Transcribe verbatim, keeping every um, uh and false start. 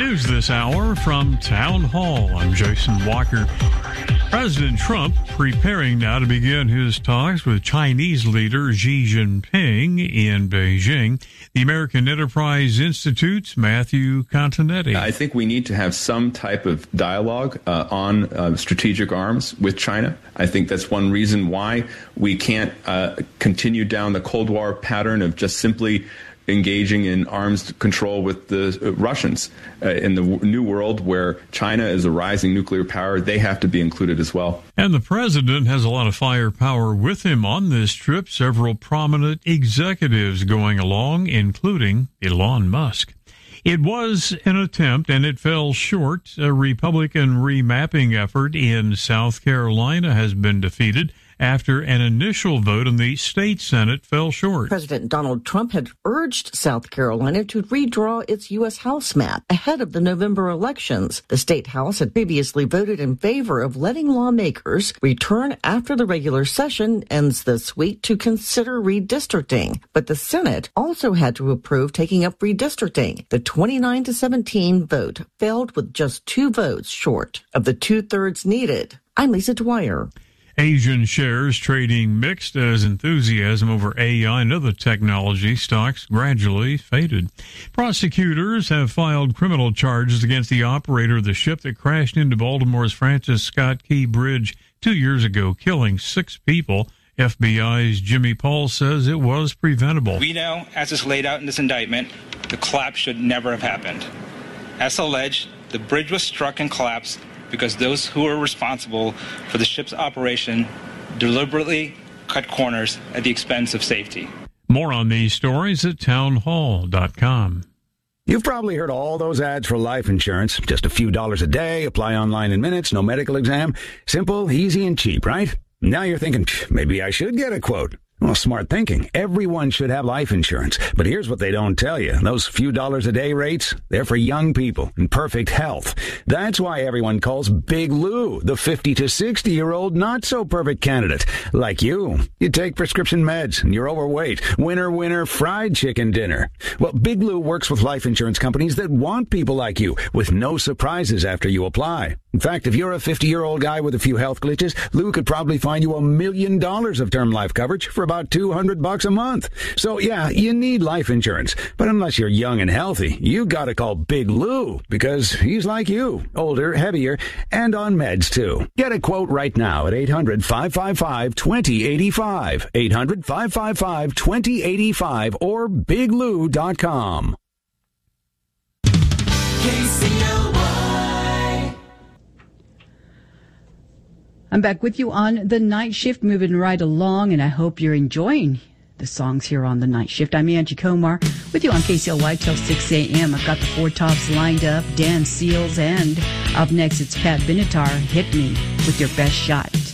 News this hour from Town Hall. I'm Jason Walker. President Trump preparing now to begin his talks with Chinese leader Xi Jinping in Beijing. The American Enterprise Institute's Matthew Continetti. I think we need to have some type of dialogue uh, on uh, strategic arms with China. I think that's one reason why we can't uh, continue down the Cold War pattern of just simply engaging in arms control with the uh, Russians. Uh, in the w- new world where China is a rising nuclear power, they have to be included as well. And the president has a lot of firepower with him on this trip. Several prominent executives going along, including Elon Musk. It was an attempt, and it fell short. A Republican remapping effort in South Carolina has been defeated after an initial vote in the state Senate fell short. President Donald Trump had urged South Carolina to redraw its U S House map ahead of the November elections. The state House had previously voted in favor of letting lawmakers return after the regular session ends this week to consider redistricting. But the Senate also had to approve taking up redistricting. The twenty-nine to seventeen vote failed with just two votes short of the two-thirds needed. I'm Lisa Dwyer. Asian shares trading mixed as enthusiasm over A I and other technology stocks gradually faded. Prosecutors have filed criminal charges against the operator of the ship that crashed into Baltimore's Francis Scott Key Bridge two years ago, killing six people. F B I's Jimmy Paul says it was preventable. We know, as is laid out in this indictment, the collapse should never have happened. As alleged, the bridge was struck and collapsed because those who were responsible for the ship's operation deliberately cut corners at the expense of safety. More on these stories at townhall dot com. You've probably heard all those ads for life insurance. Just a few dollars a day, apply online in minutes, no medical exam. Simple, easy, and cheap, right? Now you're thinking, maybe I should get a quote. Well, smart thinking. Everyone should have life insurance. But here's what they don't tell you. Those few dollars a day rates, they're for young people in perfect health. That's why everyone calls Big Lou the fifty to sixty-year-old not-so-perfect candidate. Like you. You take prescription meds and you're overweight. Winner, winner, fried chicken dinner. Well, Big Lou works with life insurance companies that want people like you with no surprises after you apply. In fact, if you're a fifty-year-old guy with a few health glitches, Lou could probably find you a million dollars of term life coverage for about two hundred bucks a month. So yeah, you need life insurance. But unless you're young and healthy, you gotta call Big Lou because he's like you, older, heavier, and on meds too. Get a quote right now at eight hundred, five five five, two zero eight five, eight hundred, five five five, two zero eight five or big lou dot com. K C L Y. I'm back with you on the night shift, moving right along, and I hope you're enjoying the songs here on the night shift. I'm Angie Comar with you on K C L Y till six a.m. I've got the four tops lined up, Dan Seals, and up next it's Pat Benatar. Hit me with your best shot.